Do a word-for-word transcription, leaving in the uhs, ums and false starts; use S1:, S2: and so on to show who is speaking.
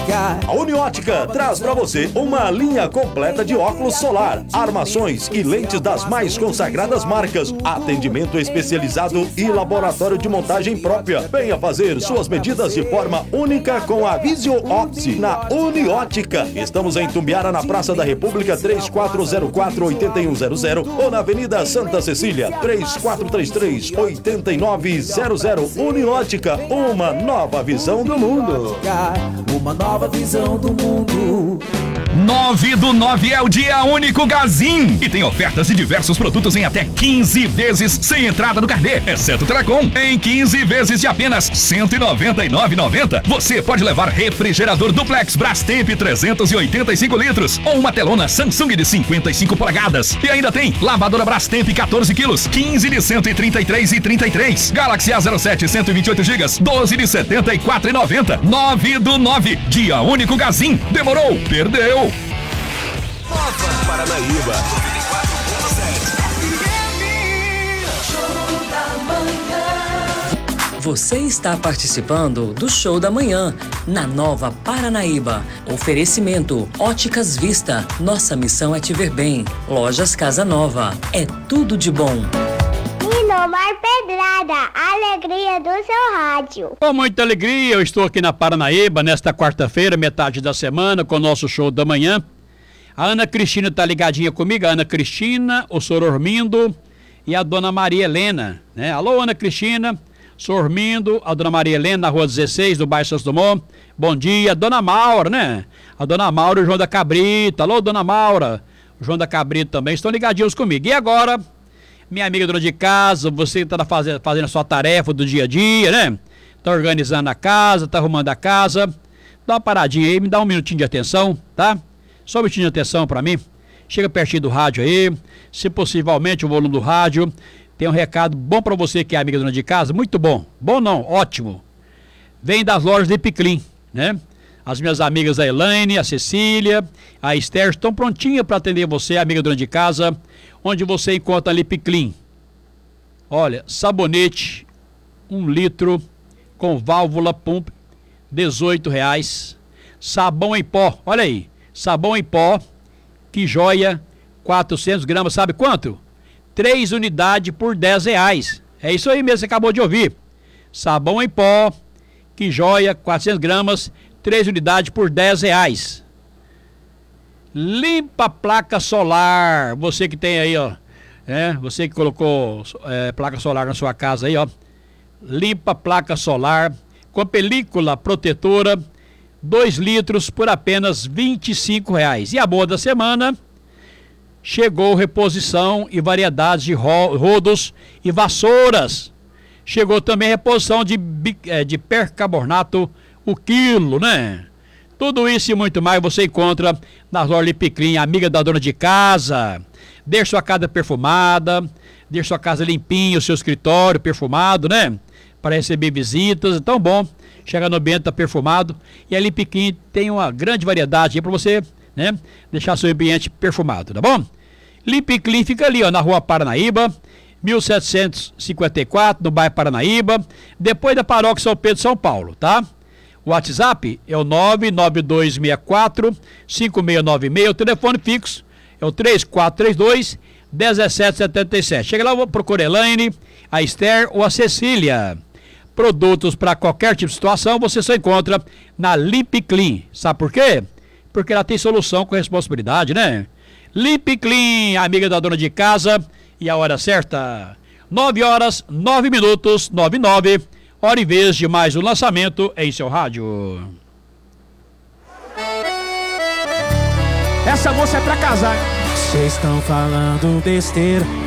S1: A Uniótica traz para você uma linha completa de óculos solar, armações e lentes das mais consagradas marcas, atendimento especializado e laboratório de montagem própria. Venha fazer suas medidas de forma única com a Visio Opti na Uniótica. Estamos em Tumbiara, na Praça da República, três quatro zero quatro, oito um zero zero, ou na Avenida Santa Cecília, três quatro três três, oito nove zero zero. Uniótica, uma nova visão do mundo.
S2: Uma nova visão do mundo.
S3: nove do nove é o dia único Gazin e tem ofertas de diversos produtos em até quinze vezes sem entrada no carnê, exceto Telecom. Em quinze vezes de apenas cento e noventa e nove reais e noventa centavos. Você pode levar refrigerador duplex Brastemp trezentos e oitenta e cinco litros ou uma telona Samsung de cinquenta e cinco polegadas. E ainda tem lavadora Brastemp quatorze quilos, quinze de cento e trinta e três reais e trinta e três centavos. Galaxy A zero sete cento e vinte e oito gigas, doze de setenta e quatro reais e noventa centavos. nove do nove, dia único Gazin. Demorou, perdeu.
S4: Nova Paranaíba.
S5: Você está participando do Show da Manhã, na Nova Paranaíba. Oferecimento Óticas Vista. Nossa missão é te ver bem. Lojas Casa Nova. É tudo de bom.
S6: Inomar Pedrada, a alegria do seu rádio.
S7: Com muita alegria, eu estou aqui na Paranaíba, nesta quarta-feira, metade da semana, com o nosso Show da Manhã. A Ana Cristina está ligadinha comigo, a Ana Cristina, o senhor Ormindo e a dona Maria Helena, né? Alô, Ana Cristina, senhor Ormindo, a dona Maria Helena, na rua dezesseis, do bairro Santos Dumont. Bom dia, dona Maura, né? A dona Maura e o João da Cabrita. Alô, dona Maura, o João da Cabrita também estão ligadinhos comigo. E agora, minha amiga dona de casa, você que está fazendo, fazendo a sua tarefa do dia a dia, né? Está organizando a casa, está arrumando a casa. Dá uma paradinha aí, me dá um minutinho de atenção, tá? Só um minutinho de atenção para mim. Chega pertinho do rádio aí, se possivelmente o volume do rádio. Tem um recado bom para você que é amiga dona de casa, muito bom. Bom não, ótimo. Vem das lojas de Piclin, né? As minhas amigas a Elaine, a Cecília, a Esther estão prontinhas para atender você, amiga dona de casa, onde você encontra ali Piclin. Olha, sabonete, um litro, com válvula pump, dezoito reais. Sabão em pó, olha aí, sabão em pó, que joia, quatrocentos gramas, sabe quanto? três unidades por dez reais. É isso aí mesmo, você acabou de ouvir. Sabão em pó, que joia, quatrocentos gramas, três unidades por dez reais. Limpa placa solar, você que tem aí, ó, é, você que colocou é, placa solar na sua casa aí, ó. Limpa placa solar com película protetora, dois litros por apenas vinte e cinco reais. E a boa da semana, chegou reposição e variedades de ro- rodos e vassouras. Chegou também reposição de, é, de percarbonato, o quilo, né? Tudo isso e muito mais você encontra na loja Piclin, amiga da dona de casa. Deixa sua casa perfumada, deixa sua casa limpinha, o seu escritório perfumado, né? Para receber visitas, então bom, chega no ambiente, tá perfumado. E ali Piclin tem uma grande variedade aí para você, né? Deixar seu ambiente perfumado, tá bom? Lipiclin fica ali, ó, na rua Paranaíba, mil setecentos e cinquenta e quatro, no bairro Paranaíba, depois da paróquia São Pedro, São Paulo, tá? O WhatsApp é o nove nove dois seis quatro, cinco seis nove seis, o telefone fixo é o três quatro três dois, um sete sete sete. Chega lá, procura a Elaine, a Esther ou a Cecília. Produtos para qualquer tipo de situação você só encontra na Lipiclin. Sabe por quê? Porque ela tem solução com responsabilidade, né? Lipiclin, amiga da dona de casa, e a hora certa, nove horas, nove minutos, nove e nove, hora e vez de mais um lançamento em seu rádio.
S2: Essa moça é pra casar. Vocês estão falando besteira,